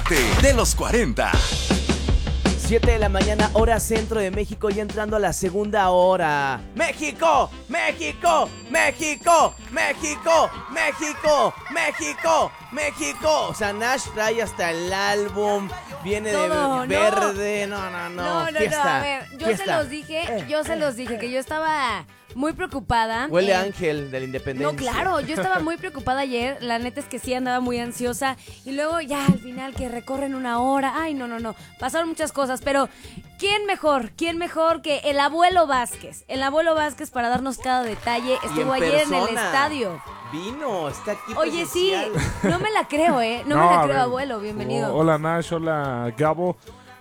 parte de los 40. 7 de la mañana, hora centro de México, ya entrando a la segunda hora. ¡México! ¡México! ¡México! ¡México! ¡México! ¡México! ¡México! O sea, Nash trae hasta el álbum, viene todo, de verde. No. Fiesta, a ver, yo fiesta. se los dije que yo estaba muy preocupada. Huele Ángel de la Independencia. No, claro, yo estaba muy preocupada ayer. La neta es que sí, andaba muy ansiosa. Y luego ya al final que recorren una hora. Ay, no. Pasaron muchas cosas, pero ¿quién mejor que el abuelo Vázquez? El abuelo Vázquez para darnos cada detalle. Estuvo ayer en el estadio. Vino, está aquí. Oye, sí, presencial. no me la creo, ¿eh? No me la creo, abuelo, bienvenido. Hola Nash, hola Gabo.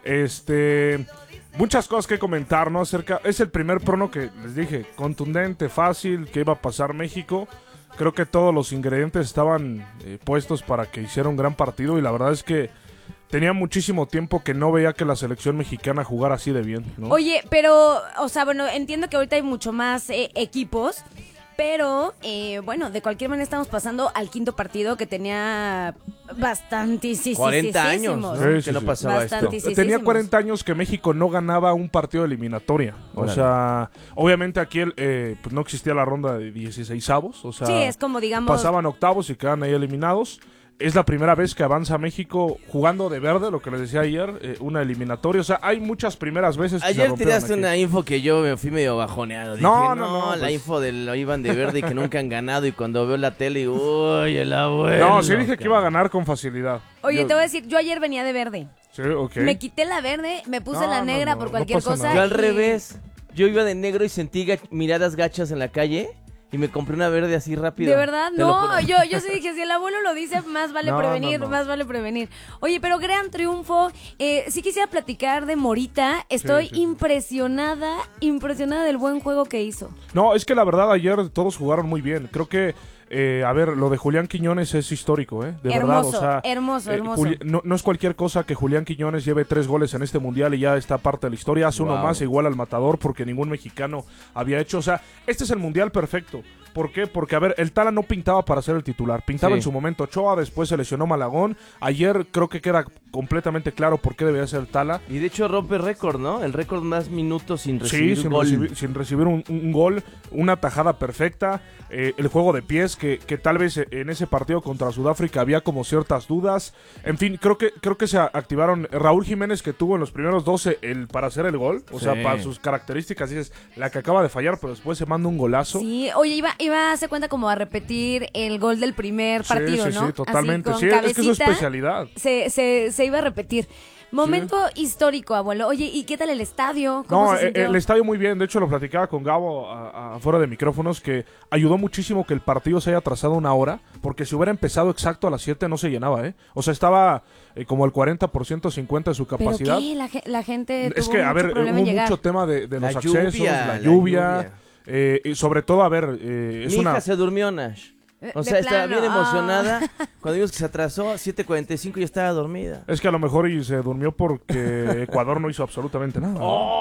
Muchas cosas que comentar, ¿no? Es el primer prono que les dije, contundente, fácil, que iba a pasar México. Creo que todos los ingredientes estaban puestos para que hiciera un gran partido y la verdad es que tenía muchísimo tiempo que no veía que la selección mexicana jugara así de bien, ¿no? Oye, pero, o sea, bueno, entiendo que ahorita hay mucho más equipos, pero, bueno, de cualquier manera estamos pasando al quinto partido que tenía bastantísimos. 40 años, ¿no? Sí, que no pasaba esto. Tenía 40 años que México no ganaba un partido de eliminatoria. Órale. O sea, obviamente aquí pues no existía la ronda de 16avos. O sea, Sí, es como, digamos, pasaban octavos y quedaban ahí eliminados. Es la primera vez que avanza México jugando de verde, lo que les decía ayer, una eliminatoria. O sea, hay muchas primeras veces que se Ayer rompieron tiraste aquí. una info que yo me fui medio bajoneado. Dije, No, la pues. info de lo iban de verde y que nunca han ganado. Y cuando veo la tele, uy, el abuelo. No, sí dije que iba a ganar con facilidad. Oye, Yo- te voy a decir, yo ayer venía de verde. Sí, ok. Me quité la verde, me puse No, la negra no, por no cualquier pasa cosa. nada. Yo al y- revés. Yo iba de negro y sentí miradas gachas en la calle. Y me compré una verde así rápido. ¿De verdad? Te lo No, juro. yo sí dije, si el abuelo lo dice, más vale No, prevenir, no. más vale prevenir. Oye, pero gran triunfo. Sí quisiera platicar de Morita. Estoy Sí. impresionada del buen juego que hizo. No, es que la verdad ayer todos jugaron muy bien. Creo que, a ver, lo de Julián Quiñones es histórico, ¿eh? De Hermoso, verdad, o sea... hermoso. no es cualquier cosa que Julián Quiñones lleve 3 goles en este mundial y ya está parte de la historia. Hace uno Wow. más igual al Matador porque ningún mexicano había hecho. O sea, este es el mundial perfecto. ¿Por qué? Porque, a ver, el Tala no pintaba para ser el titular. Pintaba Sí. en su momento Ochoa, después se lesionó Malagón. Ayer creo que queda completamente claro por qué debería ser el Tala. Y de hecho rompe récord, ¿no? El récord más minutos sin recibir Sí, gol. sin recibir un gol, una tajada perfecta, el juego de pies que tal vez en ese partido contra Sudáfrica había como ciertas dudas. En fin, creo que se activaron Raúl Jiménez, que tuvo en los primeros 12 para hacer el gol, o Sí. sea, para sus características, dices, la que acaba de fallar, pero después se manda un golazo. Sí, oye, iba a se cuenta como a repetir el gol del primer partido, sí, ¿no? Sí, totalmente. Así, Sí, con es que es su cabecita, especialidad. Se iba a repetir. Momento histórico, abuelo. Oye, ¿y qué tal el estadio? ¿Cómo No, se sintió? el estadio muy bien. De hecho, lo platicaba con Gabo afuera de micrófonos, que ayudó muchísimo que el partido se haya atrasado una hora, porque si hubiera empezado exacto a las 7 no se llenaba, ¿eh? O sea, estaba como el 40%, 50% de su capacidad. ¿Pero qué? La gente Es tuvo que, a mucho ver, problema hubo en llegar. mucho tema de los La accesos, lluvia, la la lluvia. Y sobre todo, a ver, es Mi una... hija se durmió, Nash. O De sea, estaba plano, bien emocionada. Cuando vimos que se atrasó, a 7:45 ya estaba dormida. Es que a lo mejor y se durmió porque Ecuador no hizo absolutamente nada.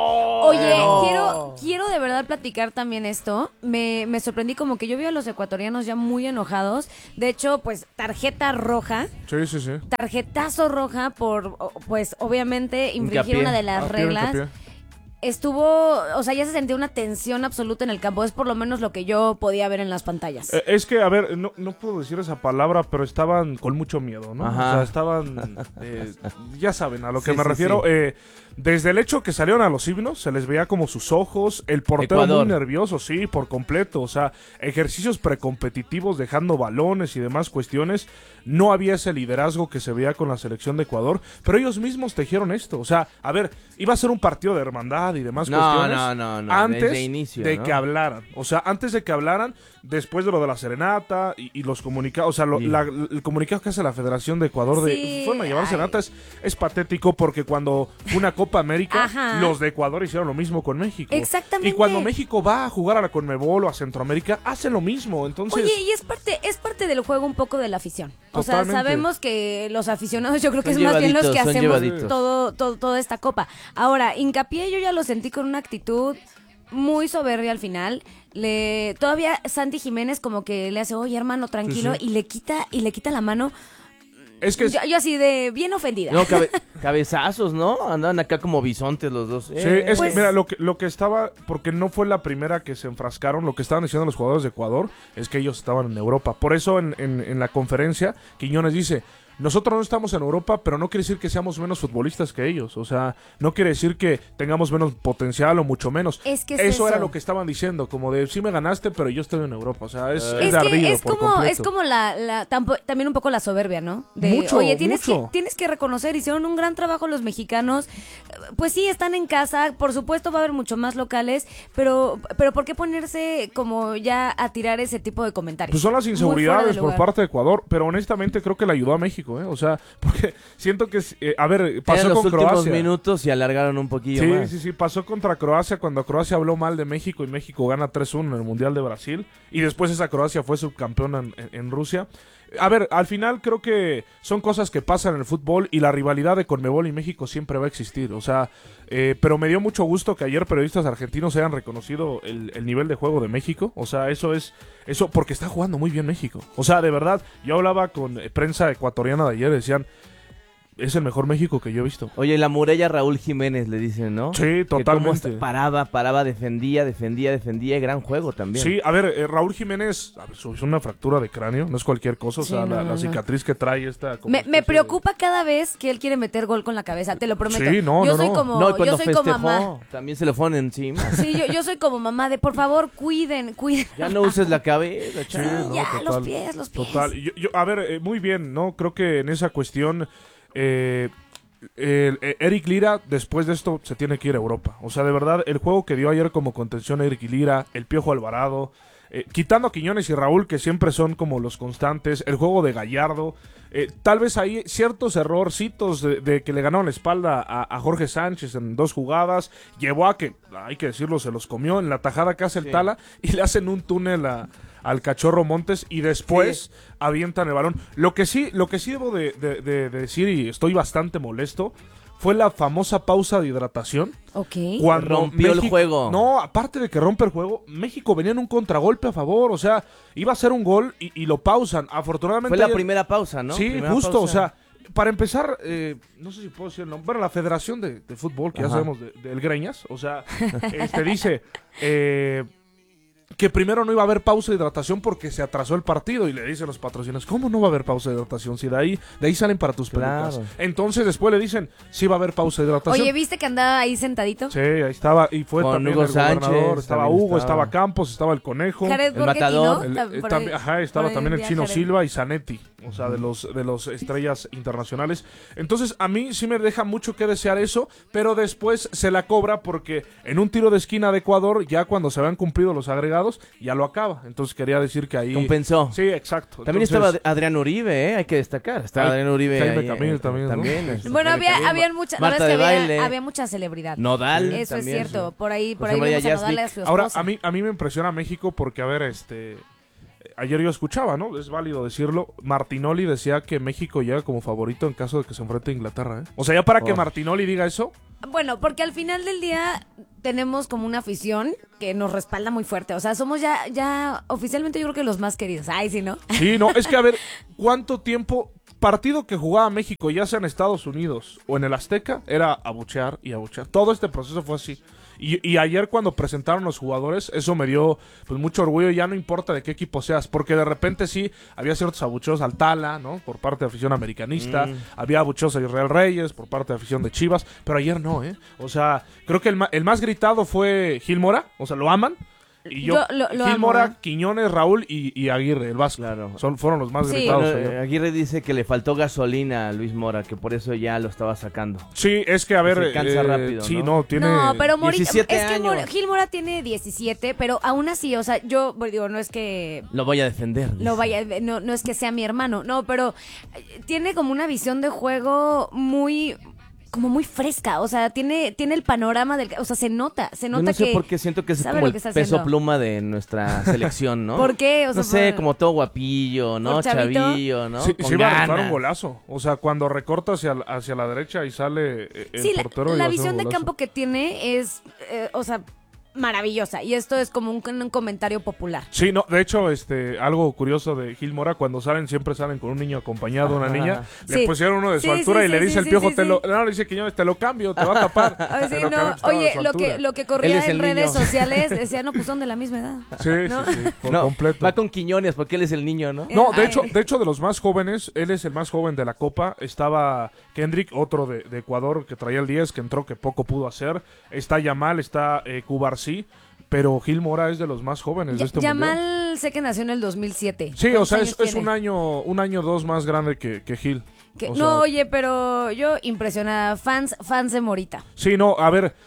Oye, quiero de verdad platicar también esto. Me sorprendí como que yo vi a los ecuatorianos ya muy enojados. De hecho, pues tarjeta roja, Sí, sí, sí. tarjetazo roja por, pues obviamente infringir Hincapié. una de las Hincapié, reglas. hincapié. Estuvo, o sea, ya se sentía una tensión absoluta en el campo. Es por lo menos lo que yo podía ver en las pantallas. Es que, a ver, no puedo decir esa palabra, pero estaban con mucho miedo, ¿no? Ajá. O sea, estaban, ya saben a lo que Sí, me sí, refiero. sí. Desde el hecho que salieron a los himnos, se les veía como sus ojos, el portero Ecuador. muy nervioso, sí, por completo. O sea, ejercicios precompetitivos, dejando balones y demás cuestiones. No había ese liderazgo que se veía con la selección de Ecuador, pero ellos mismos tejieron esto. O sea, a ver, iba a ser un partido de hermandad y demás cuestiones. No. Antes Desde inicio, de ¿no? que hablaran. O sea, antes de que hablaran, después de lo de la serenata y los comunicados, o sea, Sí. el comunicado que hace la Federación de Ecuador Sí, de fueron a llevar ay. serenata es patético porque cuando fue una Copa América, Ajá. los de Ecuador hicieron lo mismo con México. Exactamente. Y cuando México va a jugar a la Conmebol o a Centroamérica, hacen lo mismo. Entonces, Oye, y es parte del juego un poco de la afición. O sea, Totalmente. sabemos que los aficionados yo creo que Son es más bien los que llevaditos, son hacemos llevaditos. toda esta copa. Ahora, Hincapié yo ya lo sentí con una actitud muy soberbia al final. Todavía Santi Jiménez como que le hace, oye hermano, tranquilo, Sí, sí. y le quita la mano. Es que yo así de bien ofendida. No, cabezazos, ¿no? Andaban acá como bisontes los dos. sí, es Pues- que, mira, lo que estaba, porque no fue la primera que se enfrascaron, lo que estaban diciendo los jugadores de Ecuador es que ellos estaban en Europa. Por eso en la conferencia, Quiñones dice, nosotros no estamos en Europa, pero no quiere decir que seamos menos futbolistas que ellos. O sea, no quiere decir que tengamos menos potencial o mucho menos. Es que es eso era eso. lo que estaban diciendo, como de, sí me ganaste, pero yo estoy en Europa. O sea, es Es de que ardido es por como, completo. es como también un poco la soberbia, ¿no? De, Mucho, oye, tienes que reconocer, hicieron un gran trabajo los mexicanos. Pues sí, están en casa, por supuesto va a haber mucho más locales, pero ¿por qué ponerse como ya a tirar ese tipo de comentarios? Pues son las Muy fuera de inseguridades por lugar. parte de Ecuador, pero honestamente creo que le ayudó a México, ¿eh? O sea, porque siento que, a ver, Eran pasó los con últimos Croacia. minutos y alargaron un poquillo Sí, más. sí, pasó contra Croacia cuando Croacia habló mal de México y México gana 3-1 en el Mundial de Brasil y después esa Croacia fue subcampeona en Rusia. A ver, al final creo que son cosas que pasan en el fútbol y la rivalidad de Conmebol y México siempre va a existir, o sea, pero me dio mucho gusto que ayer periodistas argentinos hayan reconocido el nivel de juego de México, o sea, eso porque está jugando muy bien México, o sea, de verdad, yo hablaba con prensa ecuatoriana de ayer, decían, es el mejor México que yo he visto. Oye, la muralla Raúl Jiménez le dicen, ¿no? Sí, Que totalmente. cómo paraba, defendía, y gran juego también. Sí, a ver, Raúl Jiménez sufrió una fractura de cráneo, no es cualquier cosa, o Sí, sea, no, la no. cicatriz que trae esta... como Me especie de- preocupa cada vez que él quiere meter gol con la cabeza, te lo prometo. Sí, no, yo no, soy no. como, No, y cuando yo soy como mamá. festejó, también se lo ponen encima. Sí, yo soy como mamá de por favor, cuiden. Ya no uses la cabeza, Sí, chavo. no, ya, total, los pies. Total. A ver, muy bien, ¿no? Creo que en esa cuestión... Eric Lira, después de esto, se tiene que ir a Europa. O sea, de verdad, el juego que dio ayer como contención Eric Lira, el Piojo Alvarado, quitando a Quiñones y Raúl, que siempre son como los constantes, el juego de Gallardo, tal vez hay ciertos errorcitos de que le ganaron la espalda a Jorge Sánchez en 2 jugadas, llevó a que, hay que decirlo, se los comió en la tajada que hace el Tala y le hacen un túnel al Cachorro Montes y después avientan el balón. Lo que sí debo de decir, y estoy bastante molesto, fue la famosa pausa de hidratación. Ok. Cuando Rompió el juego. No, aparte de que rompe el juego, México venía en un contragolpe a favor, o sea, iba a ser un gol y lo pausan. Afortunadamente Fue la ayer- primera pausa, ¿no? Sí, Primera justo, pausa. o sea, para empezar, no sé si puedo decir el nombre, bueno, la Federación de Fútbol, que ya Ajá. sabemos del Greñas, o sea, dice que primero no iba a haber pausa de hidratación porque se atrasó el partido y le dicen los patrocinios, ¿cómo no va a haber pausa de hidratación? Si de ahí salen para tus pelucas. Claro. Entonces después le dicen, sí va a haber pausa de hidratación. Oye, ¿viste que andaba ahí sentadito? Sí, ahí estaba, y fue Con también Hugo el gobernador, Sánchez, estaba también Hugo, estaba. estaba Campos, estaba el Conejo. Jared El Borghetti, matador. ¿no? Por ahí- Estaba por ahí también el vi a Chino Jared. Silva y Zanetti, o sea, de los estrellas internacionales. Entonces, a mí sí me deja mucho que desear eso, pero después se la cobra porque en un tiro de esquina de Ecuador, ya cuando se habían cumplido los agregados, ya lo acaba. Entonces, quería decir que ahí... Compensó. Sí, exacto. También Entonces, estaba Adrián Uribe, hay que destacar. Estaba Adrián Uribe. Jaime ahí, Camil también, ¿no? Bueno, Jaime Camil, habían mucha, la Marta verdad es que de baile. había mucha celebridad. Nodal. Eso también, es cierto. sí. Por ahí José María vimos a Nodal Yasnik. a su Ahora, esposa. a mí me impresiona México porque, a ver, ayer yo escuchaba, ¿no? Es válido decirlo. Martinoli decía que México llega como favorito en caso de que se enfrente a Inglaterra, ¿eh? O sea, ya para que Oh. Martinoli diga eso, Bueno, porque al final del día tenemos como una afición que nos respalda muy fuerte. O sea, somos ya oficialmente yo creo que los más queridos. Ay, sí, ¿no? sí, no, es que a ver, ¿cuánto tiempo partido que jugaba México, ya sea en Estados Unidos o en el Azteca, era abuchear y abuchear? Todo este proceso fue así. Y ayer cuando presentaron los jugadores, eso me dio pues mucho orgullo, ya no importa de qué equipo seas, porque de repente sí, había ciertos abucheos al Tala, ¿no? Por parte de afición americanista, había abucheos a Israel Reyes por parte de afición de Chivas, pero ayer no, ¿eh? O sea, creo que el más gritado fue Gil Mora, o sea, lo aman. Y yo, Yo lo Gil amo, Mora, ¿eh? Quiñones, Raúl y Aguirre, el Vasco. Claro. Fueron los más Sí. gritados Bueno, ayer. Aguirre dice que le faltó gasolina a Luis Mora, que por eso ya lo estaba sacando. Sí, es que a ver, Se cansa rápido, sí, ¿no? no, tiene... No, pero Morita, 17 es que años. Gil Mora tiene 17, pero aún así, o sea, yo digo, no es que Lo voy a defender. lo vaya, no es que sea mi hermano, no, pero tiene como una visión de juego como muy fresca, o sea, tiene el panorama del, o sea, se nota Yo no sé que por qué siento que es sabe como lo el que está peso haciendo. pluma de nuestra selección, ¿no? ¿Por qué? O sea, no sé, por- como todo guapillo, ¿no? por chavito. Chavillo, ¿no? Sí, Con sí iba a rifar ganas. un golazo. O sea, cuando recorta hacia la derecha y sale el Sí, portero. iba la a ser visión un de golazo. campo que tiene es, o sea, maravillosa. Y esto es como un comentario popular. Sí, no, de hecho, algo curioso de Gil Mora, cuando siempre salen con un niño acompañado, una niña, Sí. le pusieron uno de su Sí, altura sí, y le sí, dice sí, el sí, Piojo, sí, sí. no, le dice Quiñones, te lo cambio, te va a tapar. Ay, sí, Pero no, Carlos estaba de oye, su lo que altura. Él corría es en el redes niño. sociales decía, no, pues son de la misma edad. Sí, ¿no? sí, por No, completo. va con Quiñones porque él es el niño, ¿no? No, de Ay. hecho, de los más jóvenes, él es el más joven de la Copa. Estaba Kendrick, otro de Ecuador, que traía el 10, que entró, que poco pudo hacer. Está Yamal, está Cubarsí, pero Gil Mora es de los más jóvenes de este mundial. Yamal sé que nació en el 2007. Sí, o ¿Cuántos sea, años es tiene? un año 2 más grande que Gil. Que- O no, sea, oye, pero yo impresionada. Fans de Morita. Sí, no, a ver,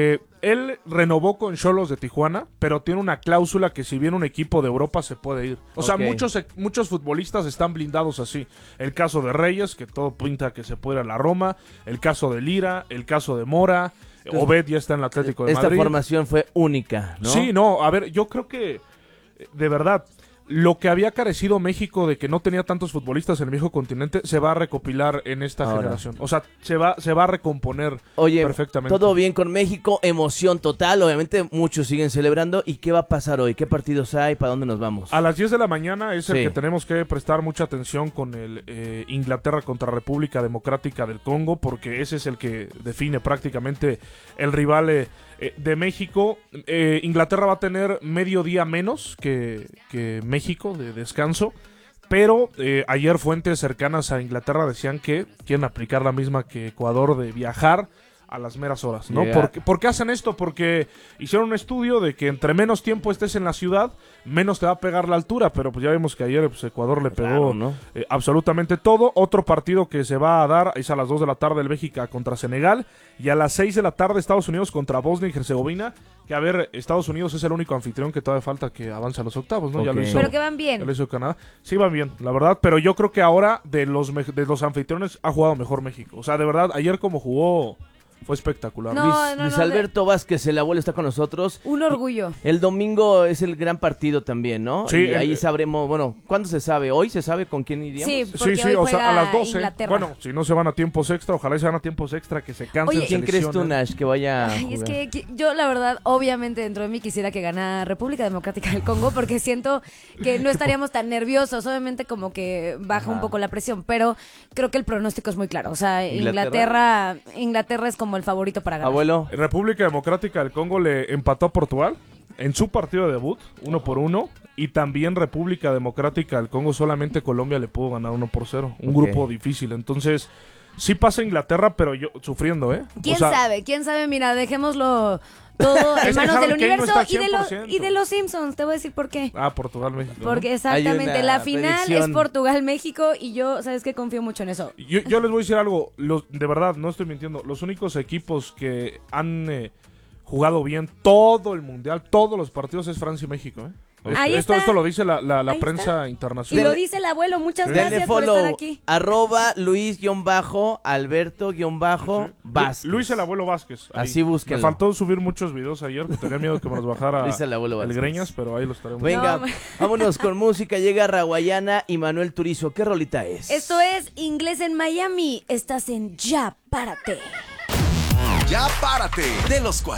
él renovó con Xolos de Tijuana, pero tiene una cláusula que si viene un equipo de Europa se puede ir. O sea, Ok. muchos futbolistas están blindados así. El caso de Reyes, que todo pinta que se puede ir a la Roma. El caso de Lira, el caso de Mora. Obed ya está en el Atlético de Esta Madrid. formación fue única, ¿no? Sí, no, a ver, yo creo que, de verdad, lo que había carecido México de que no tenía tantos futbolistas en el viejo continente se va a recopilar en esta Ahora. generación. O sea, se va a recomponer Oye, perfectamente. todo bien con México, emoción total, obviamente muchos siguen celebrando. ¿Y qué va a pasar hoy? ¿Qué partidos hay? ¿Para dónde nos vamos? A las 10 de la mañana es Sí. el que tenemos que prestar mucha atención con el Inglaterra contra República Democrática del Congo, porque ese es el que define prácticamente el rival de México. Inglaterra va a tener medio día menos que México de descanso, pero ayer fuentes cercanas a Inglaterra decían que quieren aplicar la misma que Ecuador de viajar a las meras horas, ¿no? Llegar. ¿Por qué hacen esto? Porque hicieron un estudio de que entre menos tiempo estés en la ciudad, menos te va a pegar la altura, pero pues ya vimos que ayer pues, Ecuador le pegó Claro, ¿no? absolutamente todo. Otro partido que se va a dar es a las 2 de la tarde el Bélgica contra Senegal y a las 6 de la tarde Estados Unidos contra Bosnia y Herzegovina, que a ver, Estados Unidos es el único anfitrión que todavía falta que avance a los octavos, ¿no? Ya lo Ok. hizo. Pero que van Ya bien. lo hizo Canadá. Sí, van bien, la verdad. Pero yo creo que ahora de los anfitriones ha jugado mejor México. O sea, de verdad, ayer como jugó fue espectacular. No, Luis Alberto Vázquez, el abuelo, está con nosotros. Un orgullo. El domingo es el gran partido también, ¿no? Sí, y ahí sabremos, bueno, ¿cuándo se sabe? ¿Hoy se sabe con quién iríamos? Sí, porque Sí, hoy o sea, juega a las 12. Inglaterra. Bueno, si no se van a tiempos extra, ojalá se van a tiempos extra, que se cansen. Oye, se ¿Quién crees tú, lesionen. Nash, que vaya a Ay, es jugar? que yo, la verdad, obviamente dentro de mí quisiera que ganara República Democrática del Congo porque siento que no estaríamos tan nerviosos. Obviamente como que baja Ajá. un poco la presión, pero creo que el pronóstico es muy claro. O sea, ¿Inglaterra? Inglaterra es como el favorito para ganar. Abuelo, República Democrática del Congo le empató a Portugal en su partido de debut, 1-1, y también República Democrática del Congo, solamente Colombia le pudo ganar 1-0, un Ok. grupo difícil. Entonces, sí pasa Inglaterra, pero yo sufriendo, ¿eh? ¿Quién O sea, sabe? ¿Quién sabe? Mira, dejémoslo todo en Es que manos del Harry Kane no universo está al 100%. y de los Simpsons. Te voy a decir por qué. Portugal, México. ¿no? Porque exactamente, Hay una la final predicción. es Portugal-México y yo, ¿sabes qué? Confío mucho en eso. Yo les voy a decir algo, de verdad, no estoy mintiendo. Los únicos equipos que han jugado bien todo el mundial, todos los partidos, es Francia y México. Ahí está. Esto lo dice la Ahí prensa está. Y internacional. lo dice el abuelo. Muchas denle gracias por follow, estar aquí. @Luis_Alberto_Vázquez. Luis el abuelo Vázquez. ahí. Así búsquenlo. Me faltó subir muchos videos ayer, tenía miedo que me los bajara Luis el abuelo Vázquez. Greñas, pero ahí los estaremos. Venga, No, vámonos con música. Llega Raguayana y Manuel Turizo. ¿Qué rolita es? Esto es Inglés en Miami. Estás en Ya Párate. Ya párate de los 40.